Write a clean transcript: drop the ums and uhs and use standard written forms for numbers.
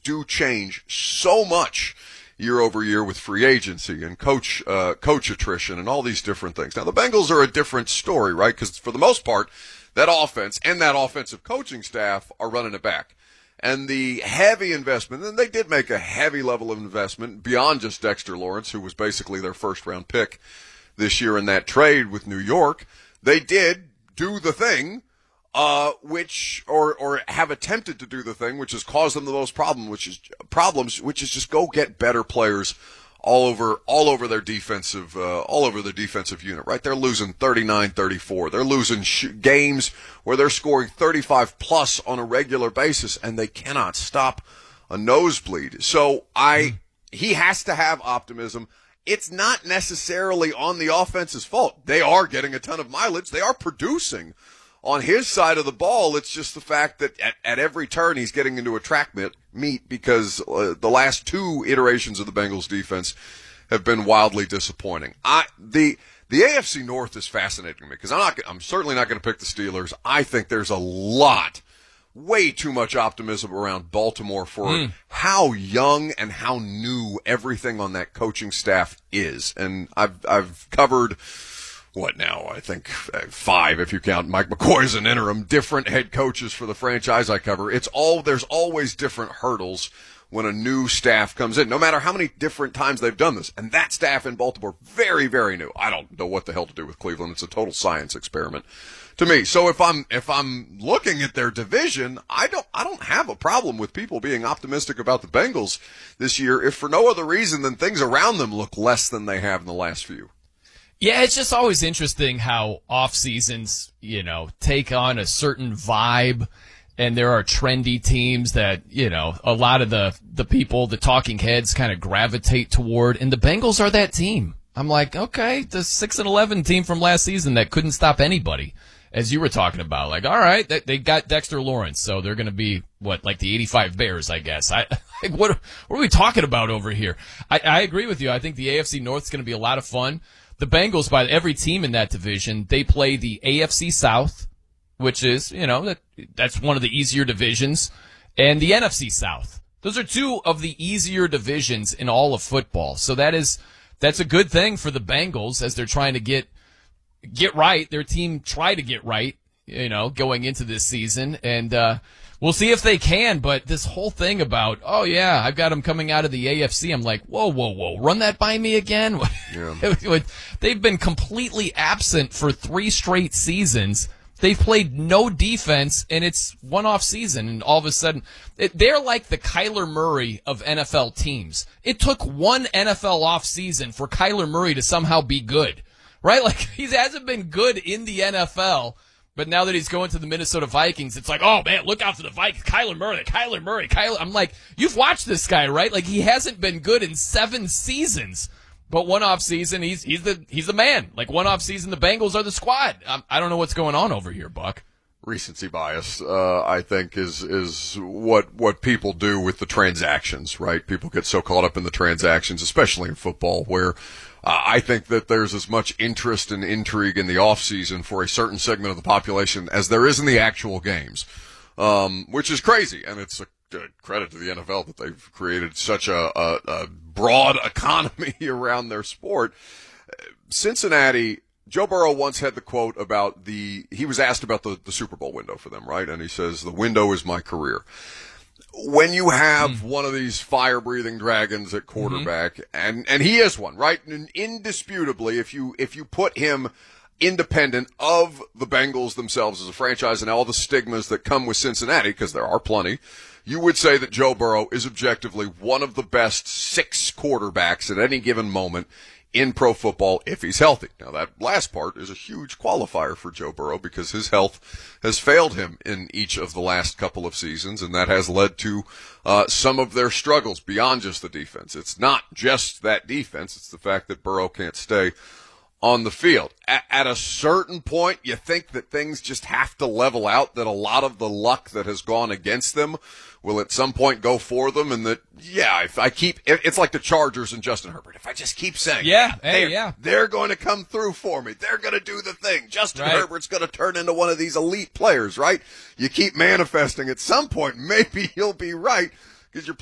do change so much year over year with free agency and coach attrition and all these different things. Now, the Bengals are a different story, right? Because for the most part, that offense and that offensive coaching staff are running it back. And the heavy investment, and they did make a heavy level of investment beyond just Dexter Lawrence, who was basically their first-round pick this year in that trade with New York. They did do the thing, which have attempted to do the thing, which has caused them the most problems, which is just go get better players all over their defensive unit, right? They're losing 39-34. They're losing games where they're scoring 35 plus on a regular basis, and they cannot stop a nosebleed. So he has to have optimism. It's not necessarily on the offense's fault. They are getting a ton of mileage. They are producing on his side of the ball. It's just the fact that at every turn he's getting into a track meet because the last two iterations of the Bengals defense have been wildly disappointing. The AFC North is fascinating to me because I'm certainly not going to pick the Steelers. I think there's way too much optimism around Baltimore for how young and how new everything on that coaching staff is. And I've covered what now? I think 5 if you count Mike McCoy as an interim, different head coaches for the franchise I cover. There's always different hurdles when a new staff comes in, no matter how many different times they've done this. And that staff in Baltimore, very, very new. I don't know what the hell to do with Cleveland. It's a total science experiment to me. So if I'm looking at their division, I don't have a problem with people being optimistic about the Bengals this year, if for no other reason than things around them look less than they have in the last few. Yeah, it's just always interesting how off seasons, take on a certain vibe, and there are trendy teams that, a lot of the people, the talking heads kind of gravitate toward, and the Bengals are that team. I'm like, okay, the 6-11 team from last season that couldn't stop anybody, as you were talking about. Like, all right, they got Dexter Lawrence, so they're going to be, like the 85 Bears, I guess. What are we talking about over here? I agree with you. I think the AFC North is going to be a lot of fun. The Bengals, by every team in that division, they play the AFC South, which is, that's one of the easier divisions, and the NFC South. Those are two of the easier divisions in all of football. So that's a good thing for the Bengals as they're trying to get right. Their team tried to get right, going into this season, and we'll see if they can. But this whole thing about, oh yeah, I've got them coming out of the AFC. I'm like, whoa, run that by me again. Yeah. They've been completely absent for 3 straight seasons. They've played no defense, and it's one off season, and all of a sudden, they're like the Kyler Murray of NFL teams. It took one NFL off season for Kyler Murray to somehow be good, right? Like, he hasn't been good in the NFL, but now that he's going to the Minnesota Vikings, it's like, oh man, look out for the Vikings. Kyler Murray. I'm like, you've watched this guy, right? Like, he hasn't been good in 7 seasons. But one off season, he's the man. Like, one off season, the Bengals are the squad. I don't know what's going on over here, Buck. Recency bias, I think, is what people do with the transactions, right? People get so caught up in the transactions, especially in football, where I think that there's as much interest and intrigue in the off season for a certain segment of the population as there is in the actual games, which is crazy. And it's a credit to the NFL that they've created such a broad economy around their sport. Cincinnati, Joe Burrow once had the quote about he was asked about the Super Bowl window for them, right? And he says, the window is my career. When you have one of these fire-breathing dragons at quarterback, and he is one, right? And indisputably, if you put him independent of the Bengals themselves as a franchise and all the stigmas that come with Cincinnati, because there are plenty, you would say that Joe Burrow is objectively one of the best 6 quarterbacks at any given moment in pro football if he's healthy. Now, that last part is a huge qualifier for Joe Burrow because his health has failed him in each of the last couple of seasons, and that has led to some of their struggles beyond just the defense. It's not just that defense. It's the fact that Burrow can't stay on the field. At a certain point, you think that things just have to level out, that a lot of the luck that has gone against them will at some point go for them, and that, it's like the Chargers and Justin Herbert. If I just keep saying, they're going to come through for me. They're going to do the thing. Justin Herbert's going to turn into one of these elite players, right? You keep manifesting. At some point, maybe he'll be right, because you're